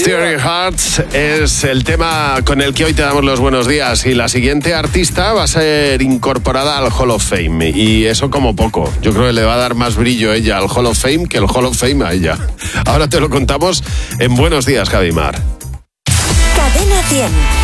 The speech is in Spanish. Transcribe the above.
Stereo Hearts es el tema con el que hoy te damos los buenos días. Y la siguiente artista va a ser incorporada al Hall of Fame. Y eso como poco. Yo creo que le va a dar más brillo ella al Hall of Fame que el Hall of Fame a ella. Ahora te lo contamos en Buenos Días, Javimar. Cadena 100.